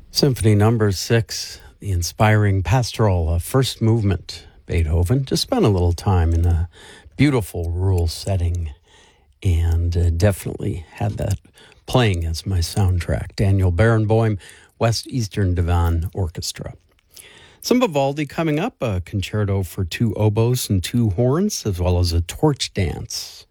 Symphony Number 6, the inspiring pastoral first movement, Beethoven. Just spent a little time in a beautiful rural setting and definitely had that playing as my soundtrack. Daniel Barenboim, West Eastern Divan Orchestra. Some Vivaldi coming up, a concerto for two oboes and two horns, as well as a torch dance.